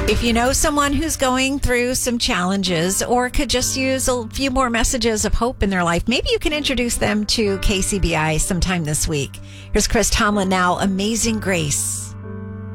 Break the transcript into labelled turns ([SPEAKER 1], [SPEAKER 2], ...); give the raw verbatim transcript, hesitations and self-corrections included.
[SPEAKER 1] If you know someone who's going through some challenges or could just use a few more messages of hope in their life, maybe you can introduce them to K C B I sometime this week. Here's Chris Tomlin now, Amazing Grace.